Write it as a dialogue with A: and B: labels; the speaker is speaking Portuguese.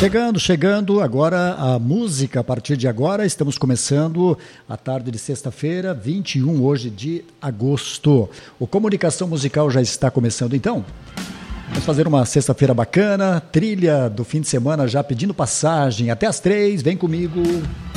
A: Chegando agora a música. A partir de agora estamos começando a tarde de sexta-feira, 21 hoje de agosto. O Comunicação Musical já está começando então. Vamos fazer uma sexta-feira bacana, trilha do fim de semana já pedindo passagem. Até às 3, vem comigo.